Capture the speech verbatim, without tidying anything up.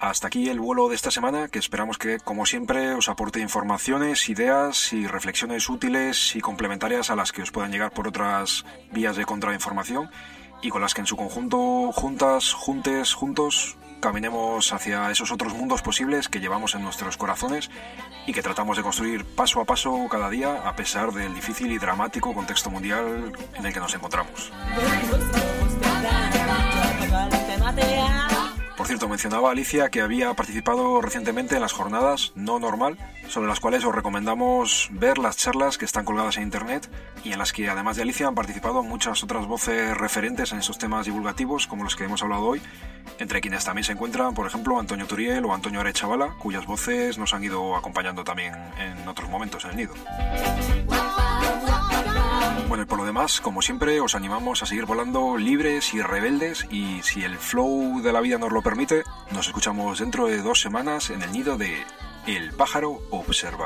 Hasta aquí el vuelo de esta semana, que esperamos que, como siempre, os aporte informaciones, ideas y reflexiones útiles y complementarias a las que os puedan llegar por otras vías de contrainformación y con las que en su conjunto, juntas, juntes, juntos, caminemos hacia esos otros mundos posibles que llevamos en nuestros corazones y que tratamos de construir paso a paso cada día a pesar del difícil y dramático contexto mundial en el que nos encontramos. Por cierto, mencionaba Alicia que había participado recientemente en las jornadas No Normal, sobre las cuales os recomendamos ver las charlas que están colgadas en internet y en las que además de Alicia han participado muchas otras voces referentes en estos temas divulgativos como los que hemos hablado hoy, entre quienes también se encuentran, por ejemplo, Antonio Turiel o Antonio Arechavala, cuyas voces nos han ido acompañando también en otros momentos en el nido. Bueno, y por lo demás, como siempre, os animamos a seguir volando libres y rebeldes y si el flow de la vida nos lo permite, nos escuchamos dentro de dos semanas en el nido de El Pájaro Observa.